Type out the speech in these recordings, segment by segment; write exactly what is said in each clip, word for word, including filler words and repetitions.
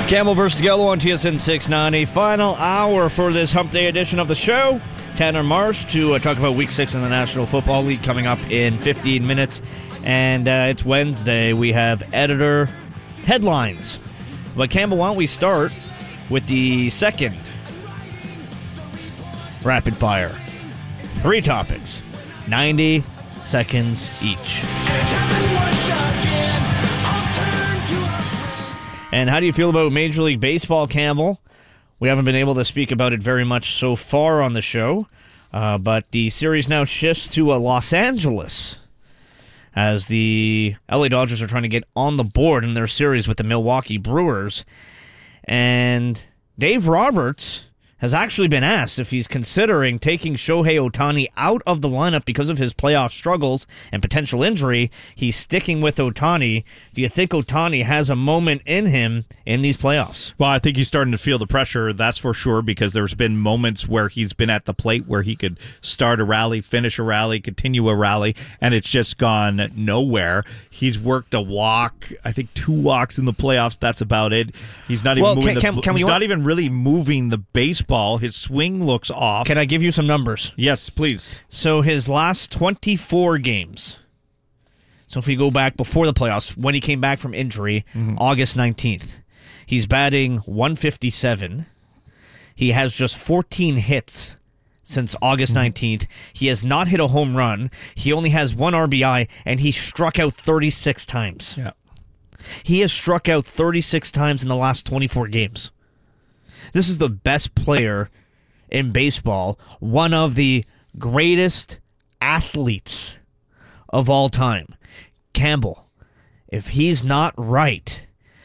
Campbell versus Gallo on T S N six ninety. Final hour for this Hump Day edition of the show. Tanner Marsh to uh, talk about Week six in the National Football League coming up in fifteen minutes. And uh, it's Wednesday. We have editor headlines. But Campbell, why don't we start with the second rapid fire? Three topics, ninety seconds each. And how do you feel about Major League Baseball, Campbell? We haven't been able to speak about it very much so far on the show, uh, but the series now shifts to uh, Los Angeles as the L A Dodgers are trying to get on the board in their series with the Milwaukee Brewers. And Dave Roberts has actually been asked if he's considering taking Shohei Ohtani out of the lineup because of his playoff struggles and potential injury. He's sticking with Ohtani. Do you think Ohtani has a moment in him in these playoffs? Well, I think he's starting to feel the pressure, that's for sure, because there's been moments where he's been at the plate where he could start a rally, finish a rally, continue a rally, and it's just gone nowhere. He's worked a walk, I think two walks in the playoffs, that's about it. He's not even well, moving can, the, can, can he's we not even really moving the baseball. His swing looks off. Can I give you some numbers? Yes, please. So his last twenty-four games. So if we go back before the playoffs, when he came back from injury, mm-hmm. August nineteenth, he's batting one fifty-seven. He has just fourteen hits since August nineteenth. Mm-hmm. He has not hit a home run. He only has one R B I, and he struck out thirty-six times. Yeah. He has struck out thirty-six times in the last twenty-four games. This is the best player in baseball, one of the greatest athletes of all time. Campbell, if he's not right,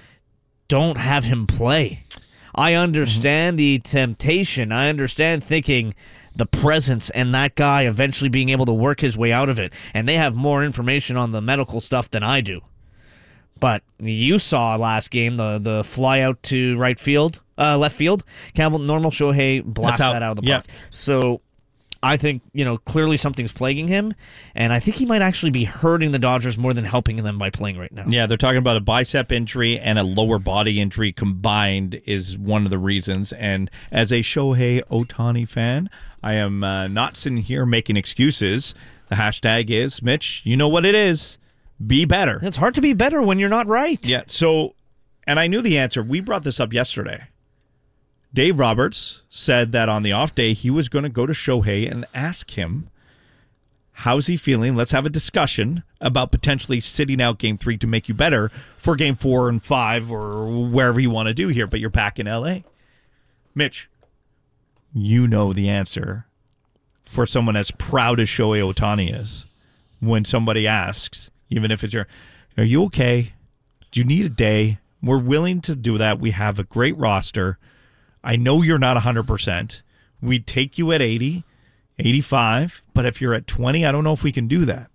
don't have him play. I understand mm-hmm. the temptation. I understand thinking the presence and that guy eventually being able to work his way out of it. And they have more information on the medical stuff than I do. But you saw last game the the fly out to right field, uh, left field. Campbell, normal Shohei blast that out of the park. Yeah. So I think, you know, clearly something's plaguing him, and I think he might actually be hurting the Dodgers more than helping them by playing right now. Yeah, they're talking about a bicep injury and a lower body injury combined is one of the reasons. And as a Shohei Ohtani fan, I am uh, not sitting here making excuses. The hashtag is, Mitch, you know what it is. Be better. It's hard to be better when you're not right. Yeah, so, and I knew the answer. We brought this up yesterday. Dave Roberts said that on the off day, he was going to go to Shohei and ask him, how's he feeling? Let's have a discussion about potentially sitting out game three to make you better for game four and five or wherever you want to do here, but you're back in L A. Mitch, you know the answer for someone as proud as Shohei Ohtani is when somebody asks, even if it's your, are you okay? Do you need a day? We're willing to do that. We have a great roster. I know you're not one hundred percent. We'd take you at eighty, eighty-five, but if you're at twenty, I don't know if we can do that.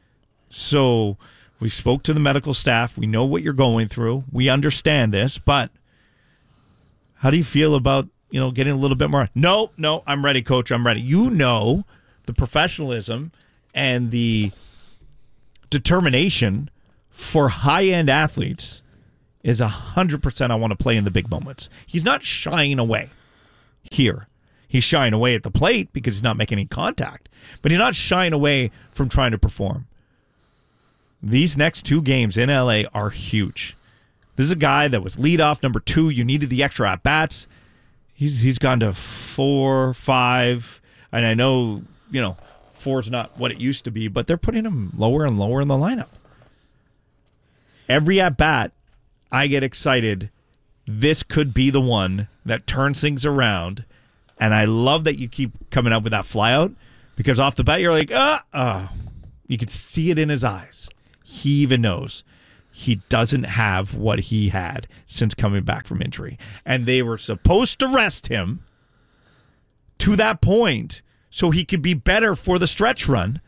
So we spoke to the medical staff. We know what you're going through. We understand this, but how do you feel about, you know, getting a little bit more? No, no, I'm ready, coach. I'm ready. You know the professionalism and the determination for high-end athletes is one hundred percent I want to play in the big moments. He's not shying away here. He's shying away at the plate because he's not making any contact. But he's not shying away from trying to perform. These next two games in L A are huge. This is a guy that was leadoff number two. You needed the extra at-bats. He's He's gone to four, five, and I know, you know, four's not what it used to be, but they're putting him lower and lower in the lineup. Every at-bat, I get excited. This could be the one that turns things around, and I love that you keep coming up with that flyout, because off the bat, you're like, ah, oh. You can see it in his eyes. He even knows he doesn't have what he had since coming back from injury, and they were supposed to rest him to that point so he could be better for the stretch run,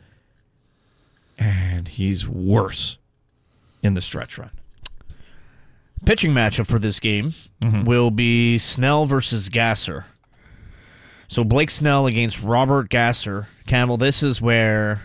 and he's worse in the stretch run. Pitching matchup for this game mm-hmm. will be Snell versus Gasser. So Blake Snell against Robert Gasser. Campbell, this is where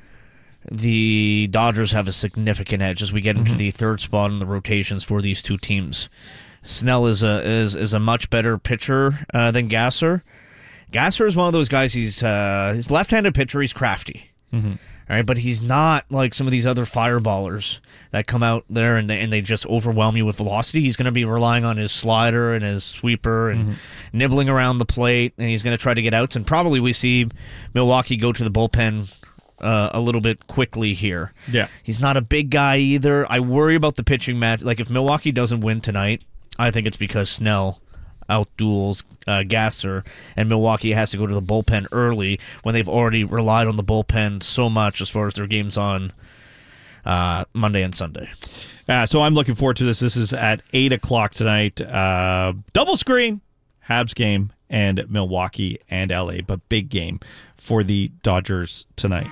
the Dodgers have a significant edge as we get into mm-hmm. the third spot in the rotations for these two teams. Snell is a is is a much better pitcher uh, than Gasser. Gasser is one of those guys. He's uh, he's left-handed pitcher. He's crafty. Mm-hmm. All right, but he's not like some of these other fireballers that come out there and they, and they just overwhelm you with velocity. He's going to be relying on his slider and his sweeper and mm-hmm. nibbling around the plate, and he's going to try to get outs. And probably we see Milwaukee go to the bullpen uh, a little bit quickly here. Yeah, he's not a big guy either. I worry about the pitching match. Like if Milwaukee doesn't win tonight, I think it's because Snell outduels uh, Gasser, and Milwaukee has to go to the bullpen early when they've already relied on the bullpen so much as far as their games on uh, Monday and Sunday. Uh, so I'm looking forward to this. This is at eight o'clock tonight. Uh, double screen, Habs game, and Milwaukee and L A, but big game for the Dodgers tonight.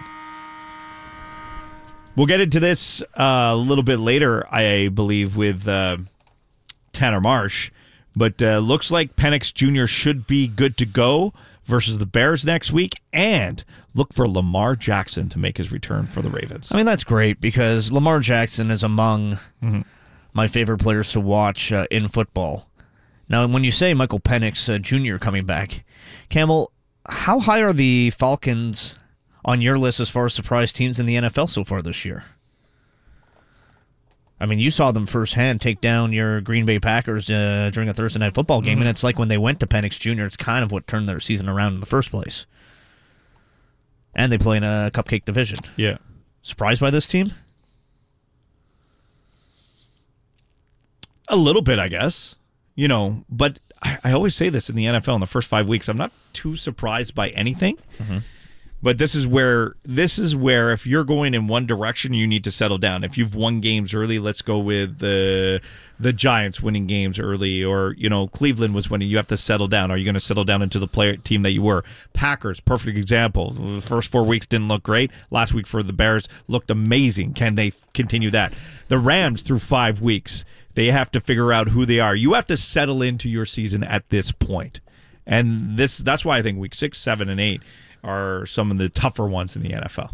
We'll get into this uh, a little bit later, I believe, with uh, Tanner Marsh. But uh, looks like Penix Junior should be good to go versus the Bears next week. And look for Lamar Jackson to make his return for the Ravens. I mean, that's great because Lamar Jackson is among mm-hmm. my favorite players to watch uh, in football. Now, when you say Michael Penix uh, Junior coming back, Campbell, how high are the Falcons on your list as far as surprise teams in the N F L so far this year? I mean, you saw them firsthand take down your Green Bay Packers uh, during a Thursday night football game, mm-hmm. and it's like when they went to Penix Junior, it's kind of what turned their season around in the first place. And they play in a cupcake division. Yeah. Surprised by this team? A little bit, I guess. You know, but I, I always say this in the N F L in the first five weeks. I'm not too surprised by anything. Mm-hmm. But this is where this is where if you're going in one direction, you need to settle down. If you've won games early, let's go with the the Giants winning games early, or you know Cleveland was winning. You have to settle down. Are you going to settle down into the player team that you were? Packers, perfect example. The first four weeks didn't look great. Last week for the Bears looked amazing. Can they continue that? The Rams through five weeks, they have to figure out who they are. You have to settle into your season at this point, and this that's why I think week six, seven, and eight are some of the tougher ones in the N F L.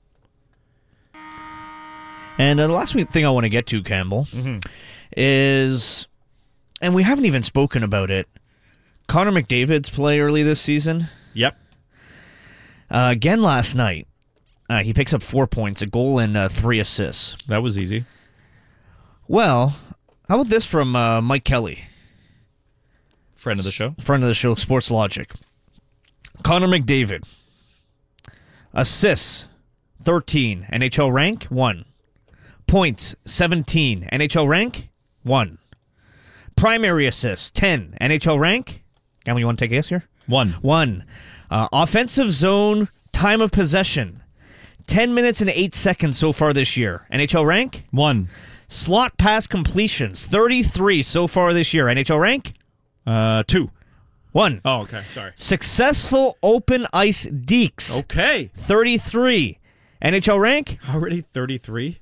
And uh, the last thing I want to get to, Campbell, mm-hmm. is, and we haven't even spoken about it, Connor McDavid's play early this season. Yep. Uh, again last night, uh, he picks up four points, a goal, and uh, three assists. That was easy. Well, how about this from uh, Mike Kelly? Friend of the show. Friend of the show, Sports Logic. Connor McDavid. Assists, thirteen. N H L rank, one. Points, seventeen. N H L rank, one. Primary assists, ten. N H L rank, Campbell, you want to take a guess here? One. One. Uh, offensive zone time of possession, ten minutes and eight seconds so far this year. N H L rank? One. Slot pass completions, thirty-three so far this year. N H L rank? Uh, two. One. Oh, okay. Sorry. Successful open ice dekes. Okay. thirty-three. N H L rank? Already thirty-three?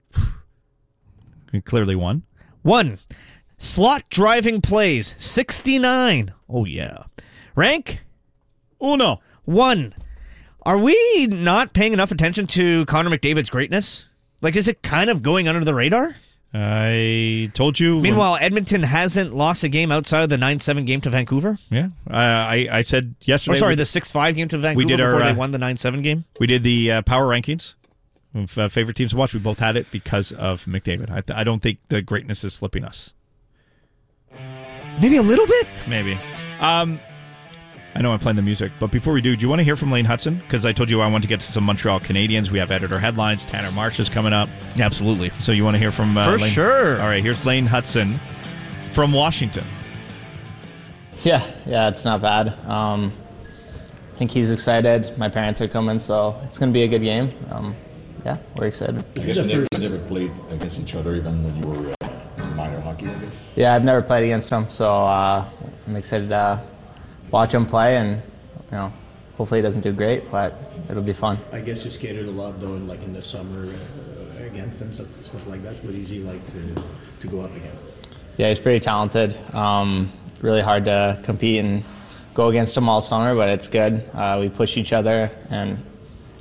Clearly one. One. Slot driving plays, sixty-nine. Oh, yeah. Rank? Uno. One. Are we not paying enough attention to Connor McDavid's greatness? Like, is it kind of going under the radar? I told you. Meanwhile, when, Edmonton hasn't lost a game outside of the nine seven game to Vancouver. Yeah. Uh, I, I said yesterday. Or sorry, we, the six five game to Vancouver we did our, before they won the nine seven game. We did the uh, power rankings of uh, favorite teams to watch. We both had it because of McDavid. I, th- I don't think the greatness is slipping us. Maybe a little bit? Maybe. Um, I know I'm playing the music, but before we do, do you want to hear from Lane Hutson? Because I told you I want to get to some Montreal Canadiens. We have editor headlines. Tanner Marsh is coming up. Absolutely. So you want to hear from uh, For Lane? sure. All right, here's Lane Hutson from Washington. Yeah, yeah, it's not bad. Um, I think he's excited. My parents are coming, so it's going to be a good game. Um, yeah, we're excited. I guess you never, you never played against each other even when you were uh, in minor hockey, I guess? Yeah, I've never played against him, so uh, I'm excited to watch him play, and you know, hopefully he doesn't do great, but it'll be fun. I guess you skated a lot though, like in the summer uh, against him, stuff, stuff like that. What is he like to to go up against? Yeah, he's pretty talented. Um, really hard to compete and go against him all summer, but it's good. Uh, we push each other, and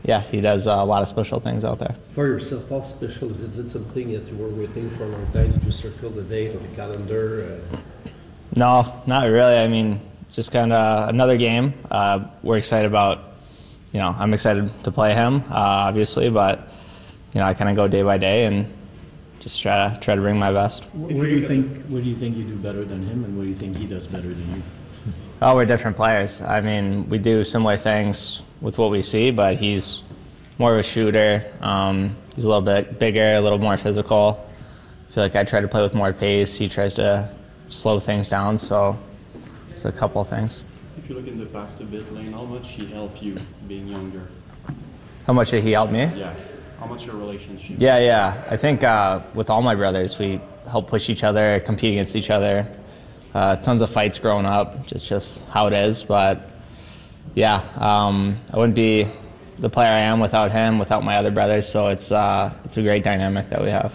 yeah, he does uh, a lot of special things out there. For yourself, how special is it? Is it something that you were waiting for a long time? Did you circle the date on the calendar? Uh, No, not really. I mean, just kind of another game. Uh, we're excited about, you know, I'm excited to play him, uh, obviously, but, you know, I kind of go day by day and just try to try to bring my best. Where do you think where do you think you do better than him, and where do you think he does better than you? Oh, we're different players. I mean, we do similar things with what we see, but he's more of a shooter. Um, he's a little bit bigger, a little more physical. I feel like I try to play with more pace. He tries to slow things down, so it's a couple of things. If you look in the past a bit, Lane, how much he helped you being younger? How much did he help me? Yeah. How much your relationship? Yeah, yeah. I think uh, with all my brothers, we help push each other, compete against each other. Uh, tons of fights growing up. It's just how it is. But yeah, um, I wouldn't be the player I am without him, without my other brothers. So it's uh, it's a great dynamic that we have.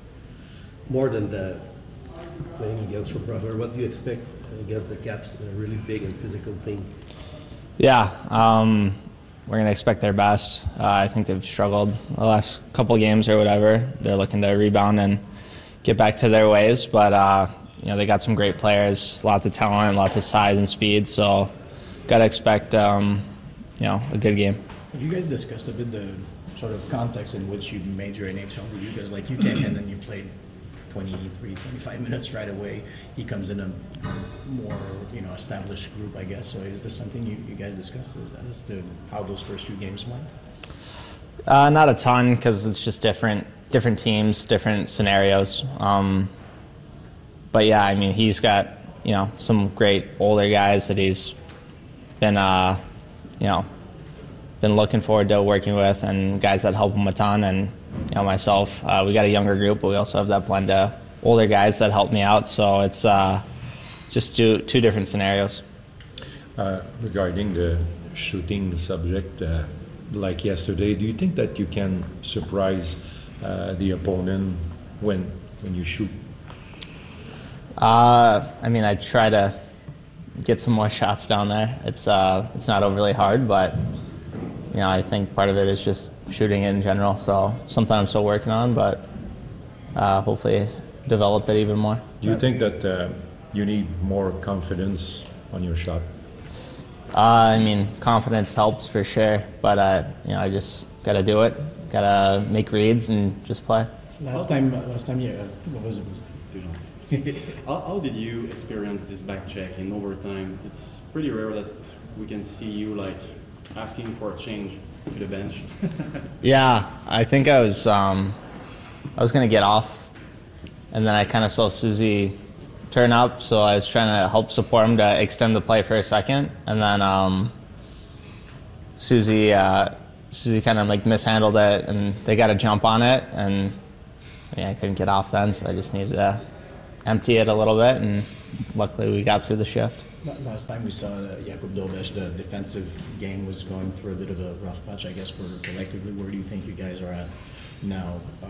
more than the playing against your brother, what do you expect against the Caps? A really big and physical team. Yeah, um, we're going to expect their best. Uh, I think they've struggled the last couple games or whatever. They're looking to rebound and get back to their ways. But, uh, you know, they got some great players, lots of talent, lots of size and speed. So got to expect, um, you know, a good game. Have you guys discussed a bit the sort of context in which you made your N H L debut? Because, like, you came in and you played twenty-three, twenty-five minutes right away. He comes in a more, you know, established group, I guess. So is this something you, you guys discussed as to how those first few games went? Uh, not a ton, because it's just different different teams, different scenarios. Um, but yeah, I mean, he's got, you know, some great older guys that he's been, uh, you know, been looking forward to working with, and guys that help him a ton. And you know, myself, uh, we got a younger group, but we also have that blend of older guys that help me out. So it's uh, just two two different scenarios. Uh, regarding the shooting subject, uh, like yesterday, do you think that you can surprise uh, the opponent when when you shoot? Uh, I mean, I try to get some more shots down there. It's uh, it's not overly hard, but you know, I think part of it is just shooting in general. So something I'm still working on, but uh, hopefully develop it even more. Do you think that uh, you need more confidence on your shot? Uh, I mean, confidence helps for sure, but uh, you know, I just gotta do it. Gotta make reads and just play. Last time, last time, yeah. What was it? how, how did you experience this back check in overtime? It's pretty rare that we can see you like asking for a change to the bench. Yeah, I think I was um, I was gonna get off, and then I kind of saw Susie turn up, so I was trying to help support him to extend the play for a second, and then um, Susie uh, Susie kind of like mishandled it, and they got a jump on it, and yeah, I couldn't get off then, so I just needed to empty it a little bit, and luckily we got through the shift. Last time we saw uh, Jakub Dovesh, the defensive game was going through a bit of a rough patch, I guess, for collectively. Where do you think you guys are at now, uh,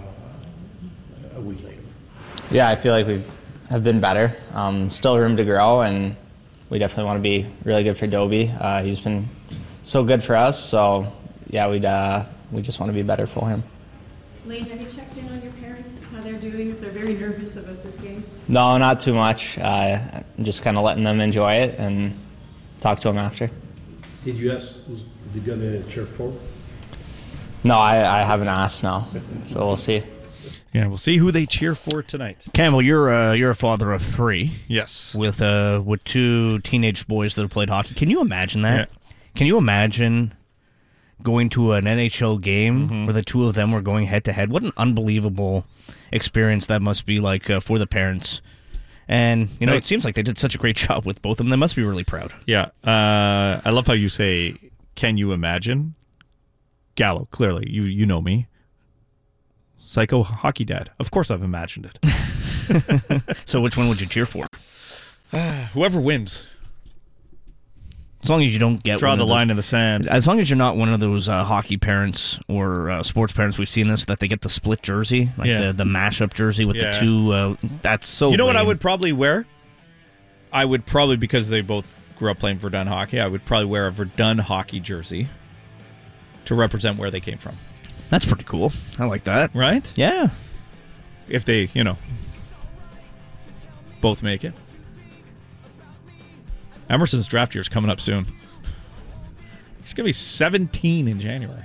a week later? Yeah, I feel like we have been better. Um, still room to grow, and we definitely want to be really good for Dobie. Uh, he's been so good for us, so yeah, we'd uh, we just want to be better for him. Lane, have you checked in on your parents, how they're doing? They're very nervous about this game. No, not too much. Uh, I'm just kind of letting them enjoy it and talk to them after. Did you ask who's they're gonna cheer for? No, I, I haven't asked now, so we'll see. Yeah, we'll see who they cheer for tonight. Campbell, you're uh, you're a father of three. Yes. With uh with two teenage boys that have played hockey. Can you imagine that? Yeah. Can you imagine going to an N H L game mm-hmm. where the two of them were going head to head? What an unbelievable experience that must be like uh, for the parents. And you know, it seems like they did such a great job with both of them. They must be really proud. Yeah, uh, I love how you say, "Can you imagine?" Gallo, clearly, you you know me. Psycho hockey dad. Of course I've imagined it. So which one would you cheer for? Whoever wins. As long as you don't get Draw one the of those, line in the sand. As long as you're not one of those uh, hockey parents or uh, sports parents, we've seen this, that they get the split jersey, like Yeah. the, the mashup jersey with Yeah. the two. Uh, that's so You know what I lame. would probably wear? I would probably, because they both grew up playing Verdun hockey, I would probably wear a Verdun hockey jersey to represent where they came from. That's pretty cool. I like that. Right? Yeah. If they, you know, both make it. Emerson's draft year is coming up soon. He's going to be seventeen in January.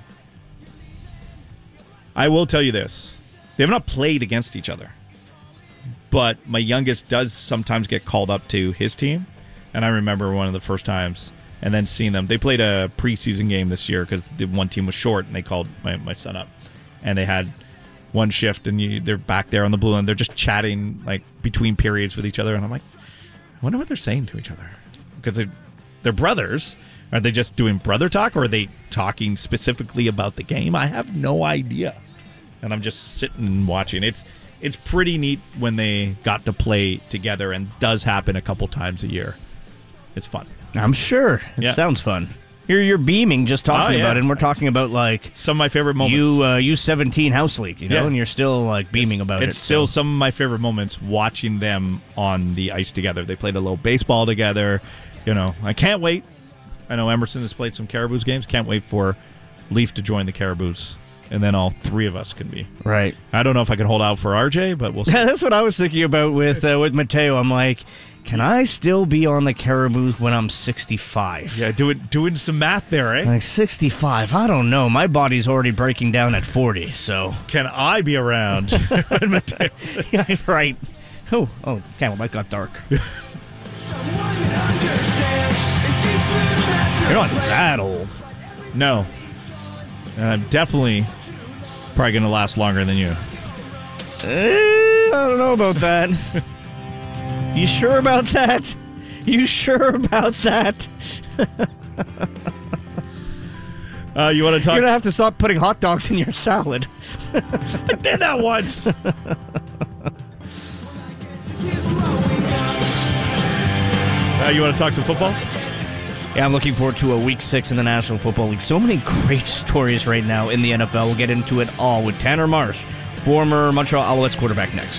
I will tell you this. They have not played against each other. But my youngest does sometimes get called up to his team. And I remember one of the first times and then seeing them. They played a preseason game this year because the one team was short, and they called my, my son up. And they had one shift, and you, they're back there on the blue line. They're just chatting like between periods with each other. And I'm like, I wonder what they're saying to each other. Because they're, they're brothers. Are they just doing brother talk, or are they talking specifically about the game? I have no idea. And I'm just sitting and watching. It's it's pretty neat when they got to play together, and does happen a couple times a year. It's fun. I'm sure. It Yeah. sounds fun. You're you're beaming just talking Oh, yeah. about it, and we're talking about like some of my favorite moments. U uh, U seventeen house league, you know, Yeah. and you're still like beaming about it. It's still so. some of my favorite moments watching them on the ice together. They played a little baseball together. You know, I can't wait. I know Emerson has played some Caribous games. Can't wait for Leaf to join the Caribous, and then all three of us can be. Right. I don't know if I can hold out for R J, but we'll see. That's what I was thinking about with uh, with Mateo. I'm like, can I still be on the Caribous when I'm sixty-five? Yeah, doing doing some math there, eh? Like sixty-five, I don't know. My body's already breaking down at forty, so. Can I be around? Yeah, right. Oh, oh, camel, that got dark. You're not that old. No. And I'm definitely probably going to last longer than you. Eh, I don't know about that. You sure about that? You sure about that? Uh, you want to talk? You're going to have to stop putting hot dogs in your salad. I did that once. Uh, you want to talk some football? Yeah, I'm looking forward to a week six in the National Football League. So many great stories right now in the N F L. We'll get into it all with Tanner Marsh, former Montreal Alouettes quarterback, next.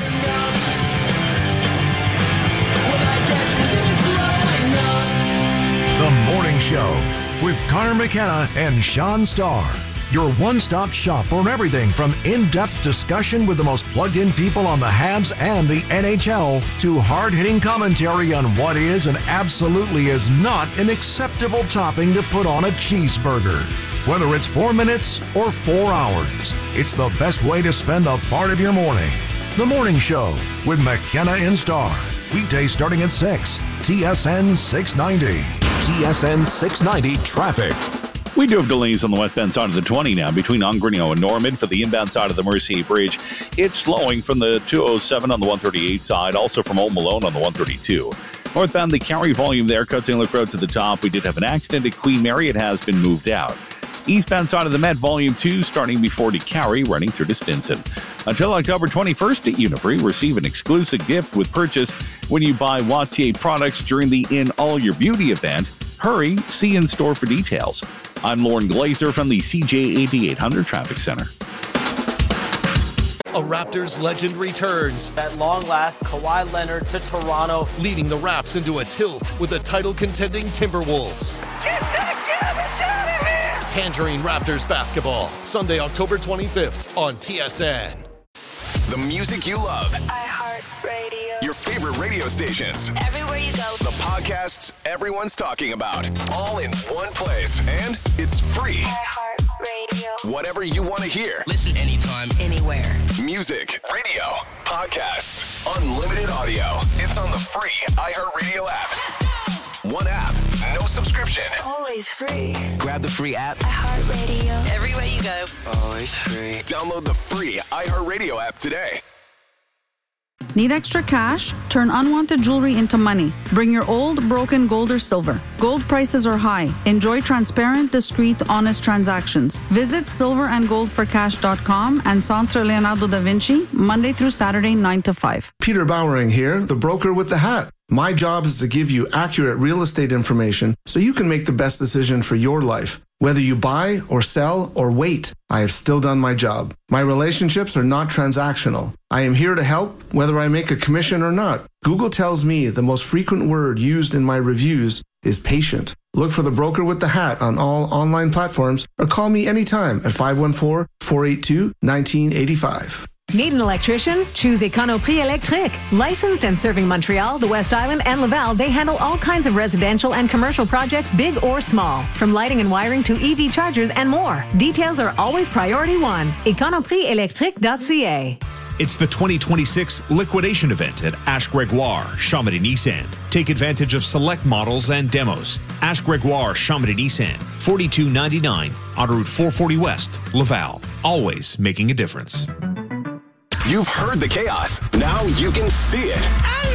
The Morning Show with Connor McKenna and Sean Starr. Your one-stop shop for everything from in-depth discussion with the most plugged-in people on the Habs and the N H L to hard-hitting commentary on what is and absolutely is not an acceptable topping to put on a cheeseburger. Whether it's four minutes or four hours, it's the best way to spend a part of your morning. The Morning Show with McKenna and Starr. Weekdays starting at six. T S N six ninety. T S N six ninety Traffic. We do have delays on the westbound side of the twenty now between Ongrenio and Norman. For the inbound side of the Mercier Bridge, it's slowing from the two oh seven on the one thirty-eight side, also from Old Malone on the one thirty-two. Northbound, the carry volume there cuts Inlet Road to the top. We did have an accident at Queen Mary. It has been moved out. Eastbound side of the Met, volume two, starting before DeCarry, running through to Stinson. Until October twenty-first at Unipre, receive an exclusive gift with purchase when you buy Wattier products during the In All Your Beauty event. Hurry, see in store for details. I'm Lauren Glazer from the C J eighty-eight hundred Traffic Center. A Raptors legend returns. At long last, Kawhi Leonard to Toronto. Leading the Raps into a tilt with the title-contending Timberwolves. Get that garbage out of here! Tangerine Raptors basketball, Sunday, October twenty-fifth on T S N. The music you love. iHeartRadio. Your favorite radio stations. Everywhere you go. The podcasts everyone's talking about. All in one place. And it's free. iHeartRadio. Whatever you want to hear. Listen anytime, anywhere. Music, radio, podcasts, unlimited audio. It's on the free iHeartRadio app. One app, no subscription. Always free. Grab the free app. iHeartRadio. Everywhere you go. Always free. Download the free iHeartRadio app today. Need extra cash? Turn unwanted jewelry into money. Bring your old, broken gold or silver. Gold prices are high. Enjoy transparent, discreet, honest transactions. Visit silver and gold for cash dot com and Centre Leonardo da Vinci, Monday through Saturday, nine to five. Peter Bowering here, the broker with the hat. My job is to give you accurate real estate information so you can make the best decision for your life. Whether you buy or sell or wait, I have still done my job. My relationships are not transactional. I am here to help whether I make a commission or not. Google tells me the most frequent word used in my reviews is patient. Look for the broker with the hat on all online platforms or call me anytime at five one four, four eight two, one nine eight five. Need an electrician? Choose Econoprix Électrique. Licensed and serving Montreal, the West Island, and Laval, they handle all kinds of residential and commercial projects, big or small. From lighting and wiring to E V chargers and more. Details are always priority one. econoprix électrique dot c a. It's the twenty twenty-six liquidation event at Ash Gregoire, Chamonix Nissan. Take advantage of select models and demos. Ash Gregoire, Chamonix Nissan, forty-two ninety-nine on Route four forty West, Laval. Always making a difference. You've heard the chaos. Now you can see it.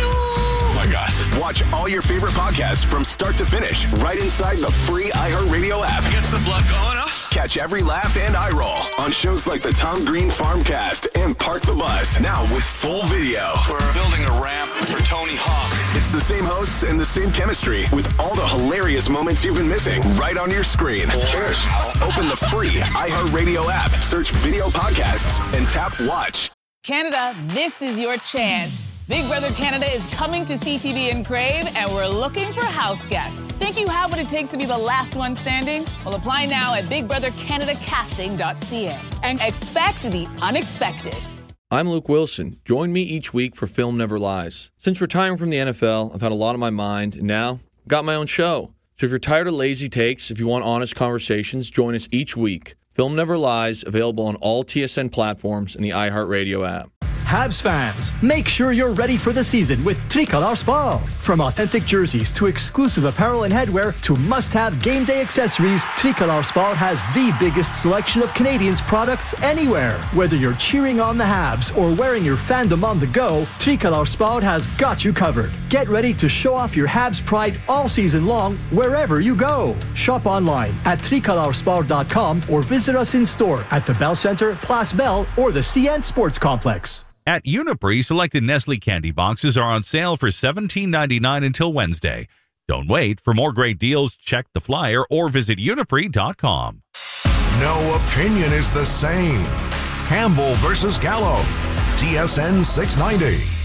Oh my God. Watch all your favorite podcasts from start to finish right inside the free iHeartRadio app. Gets the blood going, huh? Catch every laugh and eye roll on shows like the Tom Green Farmcast and Park the Bus. Now with full video. We're building a ramp for Tony Hawk. It's the same hosts and the same chemistry with all the hilarious moments you've been missing right on your screen. Cheers. Open the free iHeartRadio app, search video podcasts, and tap watch. Canada, this is your chance. Big Brother Canada is coming to C T V and Crave, and we're looking for house guests. Think you have what it takes to be the last one standing? Well, apply now at big brother canada casting dot c a and expect the unexpected. I'm Luke Wilson. Join me each week for Film Never Lies. Since retiring from the N F L, I've had a lot on my mind, and now I've got my own show. So if you're tired of lazy takes, if you want honest conversations, join us each week. Film Never Lies, available on all T S N platforms and the iHeartRadio app. Habs fans, make sure you're ready for the season with Tricolor Sport. From authentic jerseys to exclusive apparel and headwear to must-have game day accessories, Tricolor Sport has the biggest selection of Canadians' products anywhere. Whether you're cheering on the Habs or wearing your fandom on the go, Tricolor Sport has got you covered. Get ready to show off your Habs pride all season long, wherever you go. Shop online at tricolor sport dot com or visit us in store at the Bell Center, Place Bell, or the C N Sports Complex. At Uniprix, selected Nestle candy boxes are on sale for seventeen ninety-nine until Wednesday. Don't wait. For more great deals, check the flyer or visit uniprix dot com. No opinion is the same. Campbell versus Gallo. T S N six ninety.